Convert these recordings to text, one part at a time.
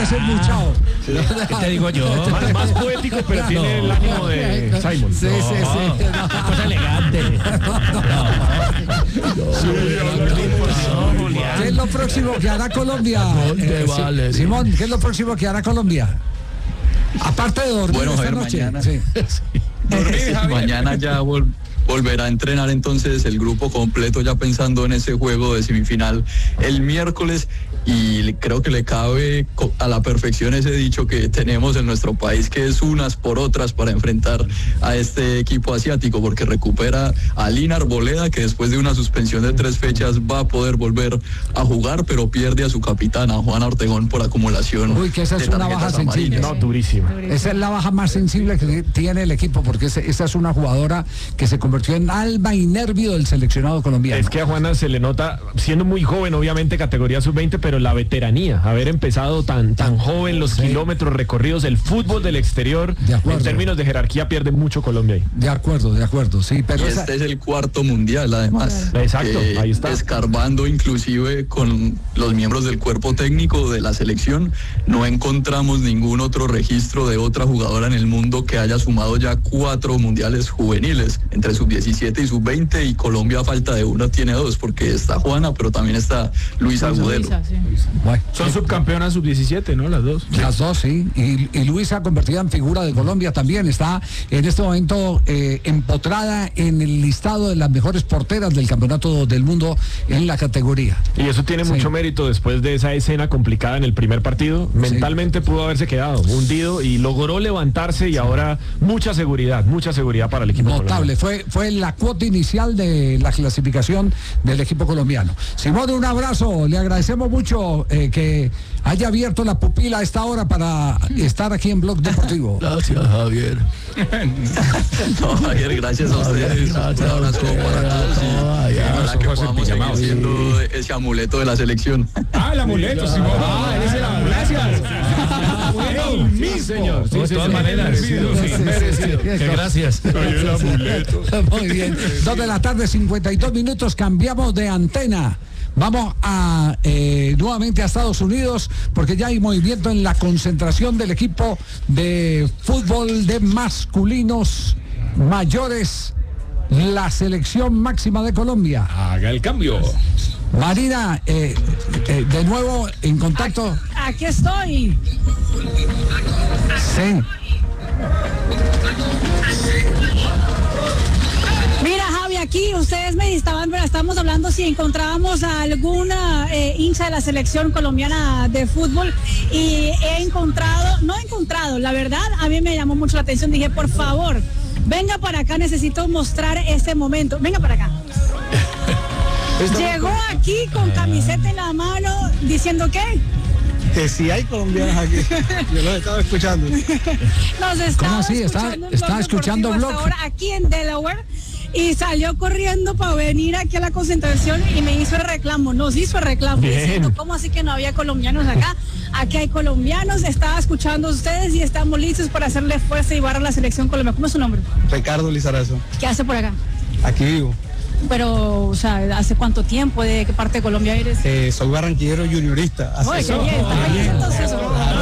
que ser muchao. ¿Qué te digo yo? Más poético, pero tiene el ánimo de Simon. Sí. Cosa elegante. ¿Qué es lo próximo que hará Colombia? Simón, ¿qué es lo próximo que hará Colombia? Aparte de dormir esta noche. Mañana, sí. Mañana ya volverá a entrenar entonces el grupo completo, ya pensando en ese juego de semifinal el miércoles, y creo que le cabe a la perfección ese dicho que tenemos en nuestro país, que es unas por otras para enfrentar a este equipo asiático, porque recupera a Lina Arboleda, que después de una suspensión de 3 fechas va a poder volver a jugar, pero pierde a su capitana, Juana Ortegón, por acumulación. Uy, que esa es una baja sensible. No, durísima. Esa es la baja más sensible que tiene el equipo, porque esa es una jugadora que se convirtió en alma y nervio del seleccionado colombiano. Es que a Juana se le nota, siendo muy joven, obviamente categoría sub-20, pero la veteranía, haber empezado tan joven, los kilómetros recorridos, el fútbol del exterior, en términos de jerarquía pierde mucho Colombia ahí. De acuerdo, sí. Pero y este es el 4º mundial, además. Exacto, ahí está. Escarbando inclusive con los miembros del cuerpo técnico de la selección, no encontramos ningún otro registro de otra jugadora en el mundo que haya sumado ya 4 mundiales juveniles, entre sub-17 y sub-20, y Colombia a falta de uno tiene 2, porque está Juana, pero también está Luisa Agudelo. Bueno, son subcampeonas sub-17, ¿no? Las dos. Las dos, sí. Y Luisa, convertida en figura de Colombia, también está en este momento empotrada en el listado de las mejores porteras del campeonato del mundo en la categoría. Y eso tiene mucho mérito después de esa escena complicada en el primer partido. Mentalmente pudo haberse quedado hundido y logró levantarse, y ahora mucha seguridad para el equipo notable colombiano. Fue la cuota inicial de la clasificación del equipo colombiano. Simón, un abrazo, le agradecemos mucho que haya abierto la pupila a esta hora para estar aquí en Blog Deportivo. Gracias, Javier. No, Javier, gracias a ustedes. Un abrazo para todos, y ojalá que podamos seguir siendo ese amuleto de la selección. El amuleto, Simón. Eres el amuleto. Gracias. Sí, señor. Sí, de todas maneras. Gracias. Muy bien. 2 de la tarde, 52 minutos. Cambiamos de antena. Vamos a nuevamente a Estados Unidos, porque ya hay movimiento en la concentración del equipo de fútbol de masculinos mayores, la selección máxima de Colombia. Haga el cambio. Marina, de nuevo en contacto. Aquí estoy. Sí. Mira, Javi, aquí ustedes me estábamos hablando si encontrábamos a alguna hincha de la selección colombiana de fútbol, y no he encontrado, la verdad, a mí me llamó mucho la atención, dije, por favor, venga para acá, necesito mostrar este momento, venga para acá. Llegó aquí con camiseta en la mano, diciendo ¿qué? Que sí hay colombianos aquí. Yo los estaba escuchando. Nos estaba escuchando Blog ahora aquí en Delaware, y salió corriendo para venir aquí a la concentración y me hizo el reclamo, nos hizo el reclamo, diciendo, ¿cómo así que no había colombianos acá? Aquí hay colombianos, estaba escuchando a ustedes y estamos listos para hacerle fuerza y llevar a la selección colombiana. ¿Cómo es su nombre? Ricardo Lizarazo. ¿Qué hace por acá? Aquí vivo. Pero, o sea, ¿hace cuánto tiempo? ¿De qué parte de Colombia eres? Soy barranquillero juniorista. Oye, qué bien, está feliz entonces.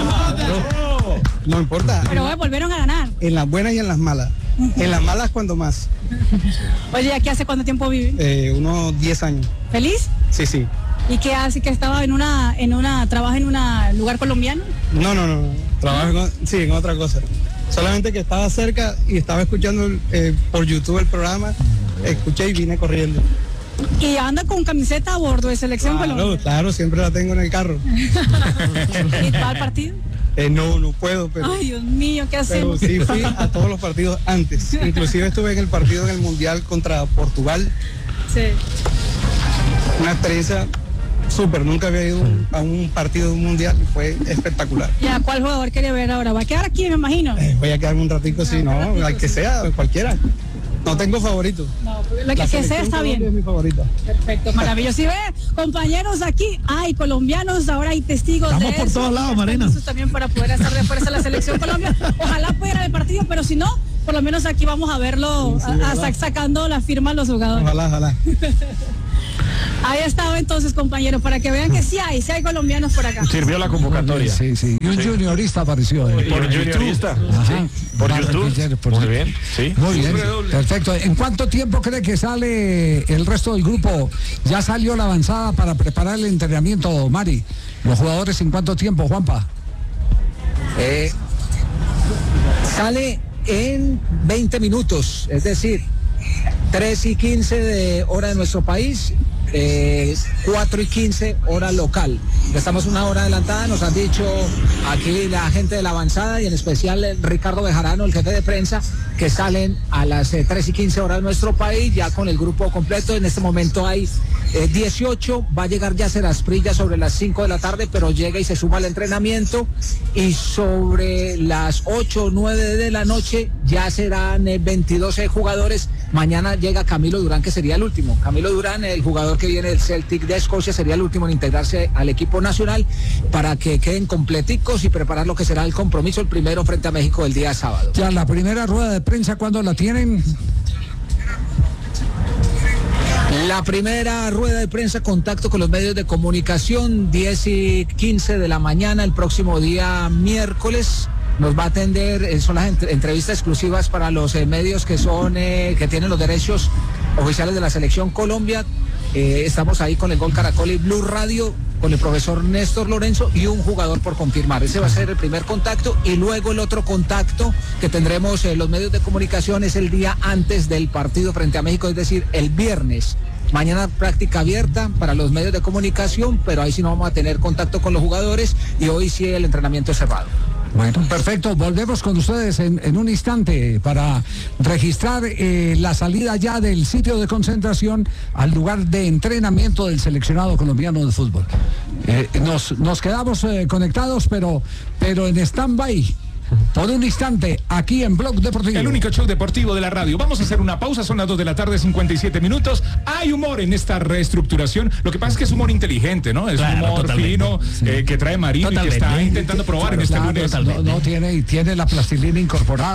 No importa. Pero bueno, volvieron a ganar. En las buenas y en las malas. En las malas cuando más. Oye, ¿aquí hace cuánto tiempo vive? Unos 10 años. ¿Feliz? Sí. ¿Y qué hace? ¿Que estaba trabaja en un lugar colombiano? No. Trabajo en otra cosa. Solamente que estaba cerca y estaba escuchando por YouTube el programa, escuché y vine corriendo. ¿Y anda con camiseta a bordo de selección colombiana? Claro, siempre la tengo en el carro. ¿Y va al partido? No puedo, pero... Ay, Dios mío, ¿qué hacemos? Pero sí fui a todos los partidos antes. Inclusive estuve en el partido en el Mundial contra Portugal. Sí. Una experiencia súper, nunca había ido a un partido de un Mundial y fue espectacular. ¿Y a cuál jugador quiere ver ahora? ¿Va a quedar aquí, me imagino? Voy a quedarme un ratico, al que sea, cualquiera. No tengo favorito. No, lo que sea está bien. Es mi favorita. Perfecto, maravilloso. Si ve, compañeros, aquí hay colombianos, ahora hay testigos. Estamos por todos lados, Marina. También para poder hacer de fuerza a la selección Colombia. Ojalá pueda ir al partido, pero si no, por lo menos aquí vamos a verlo sacando la firma a los jugadores. Ojalá. Ahí estaba entonces, compañero, para que vean que sí hay colombianos por acá. Sirvió la convocatoria. Sí. Y un juniorista apareció. Por juniorista. Por YouTube. Muy bien. Sí. Muy bien. Perfecto. ¿En cuánto tiempo cree que sale el resto del grupo? Ya salió la avanzada para preparar el entrenamiento, Mari. ¿Los jugadores en cuánto tiempo, Juanpa? Sale en 20 minutos, es decir, 3:15 de hora de nuestro país, 4:15 hora local. Estamos una hora adelantada, nos han dicho aquí la gente de la avanzada y en especial Ricardo Bejarano, el jefe de prensa, que salen a las 3:15 horas de nuestro país, ya con el grupo completo. En este momento hay 18, va a llegar Yasser Asprilla sobre las 5 de la tarde, pero llega y se suma al entrenamiento, y sobre las 8 o 9 de la noche ya serán 22 jugadores. Mañana llega Camilo Durán, que sería el último. Camilo Durán, el jugador que viene del Celtic de Escocia, sería el último en integrarse al equipo nacional para que queden completicos y preparar lo que será el compromiso, el primero frente a México el día sábado. Ya, la primera rueda de prensa, ¿cuándo la tienen? La primera rueda de prensa, contacto con los medios de comunicación, 10:15 de la mañana, el próximo día miércoles. Nos va a atender, son las entrevistas exclusivas para los medios que tienen los derechos oficiales de la Selección Colombia. Estamos ahí con el Gol Caracol y Blue Radio, con el profesor Néstor Lorenzo y un jugador por confirmar. Ese va a ser el primer contacto, y luego el otro contacto que tendremos los medios de comunicación es el día antes del partido frente a México, es decir, el viernes. Mañana práctica abierta para los medios de comunicación, pero ahí sí no vamos a tener contacto con los jugadores, y hoy sí el entrenamiento es cerrado. Bueno, perfecto. Volvemos con ustedes en un instante para registrar la salida ya del sitio de concentración al lugar de entrenamiento del seleccionado colombiano de fútbol. Nos quedamos conectados, pero en stand-by. Por un instante, aquí en Blog Deportivo. El único show deportivo de la radio. Vamos a hacer una pausa, son las 2 de la tarde, 57 minutos. Hay humor en esta reestructuración. Lo que pasa es que es humor inteligente, ¿no? Es un humor fino, que trae Marino, y que está intentando probar en este lunes. Tiene la plastilina incorporada.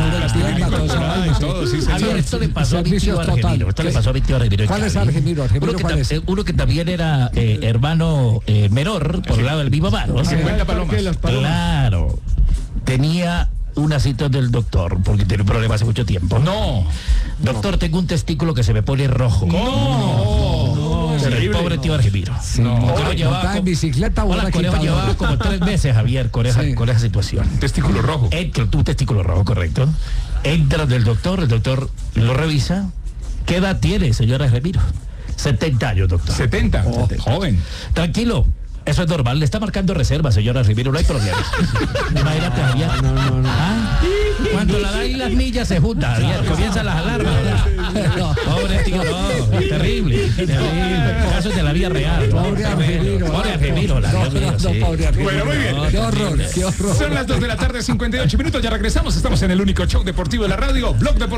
Esto le pasó a Víctor Argemiro. ¿Cuál es Argemiro? Uno que también era hermano menor, por el lado del Viva Manos. Claro. Tenía una cita del doctor, porque tiene un problema hace mucho tiempo. No. Doctor, tengo un testículo que se me pone rojo. No. El pobre tío Argemiro. ¿Está en bicicleta o el conejo llevaba como 3 meses, Javier, con esa situación. Testículo rojo. Tu testículo rojo, correcto. Entra del doctor, el doctor lo revisa. ¿Qué edad tiene, señor Argemiro? 70 años, doctor. 70. Joven. Tranquilo. Eso es normal, le está marcando reserva, señora Rivero, no hay problema. Imagínate, Javier. Cuando la dan y las millas se juntan, Javier, comienzan las alarmas. Pobre tío, no, terrible. Casos de la vida real. Pobre Argemiro. Bueno, muy bien. Qué horror. Son las 2 de la tarde, 58 minutos, ya regresamos, estamos en el único show deportivo de la radio, Blog Deportivo.